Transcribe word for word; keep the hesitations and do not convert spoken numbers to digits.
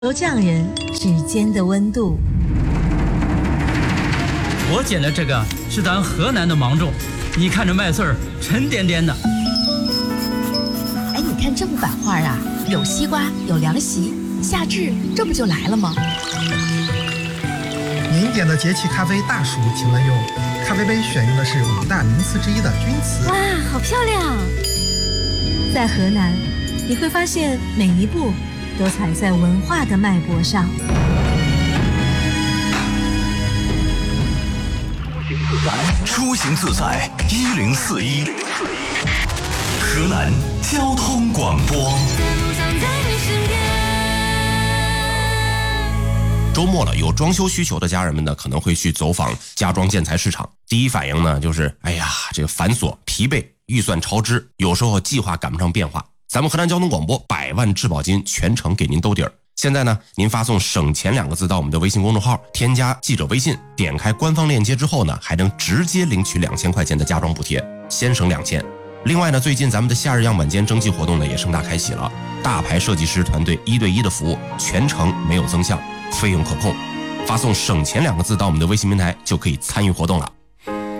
都匠人指尖的温度。 我捡的这个是咱河南的芒种，你看这麦穗儿沉甸甸的。 哎，你看这幅版画啊，有西瓜，有凉席，夏至这不就来了吗？ 您点的节气咖啡大暑，请问用咖啡杯选用的是五大名瓷之一的钧瓷。 哇，好漂亮！ 在河南，你会发现每一步都踩在文化的脉搏上。 出行自在一零四一，河南交通广播。 周末了，有装修需求的家人们呢，可能会去走访家装建材市场。第一反应呢，就是哎呀，这个繁琐、疲惫、预算超支，有时候计划赶不上变化。咱们河南交通广播百万质保金全程给您兜底儿。现在呢，您发送省钱两个字到我们的微信公众号，添加记者微信，点开官方链接之后呢，还能直接领取两千块钱的家装补贴，先省两千。另外呢，最近咱们的夏日样板间征集活动呢也盛大开启了，大牌设计师团队一对一的服务，全程没有增项，费用可控。发送省钱两个字到我们的微信平台就可以参与活动了。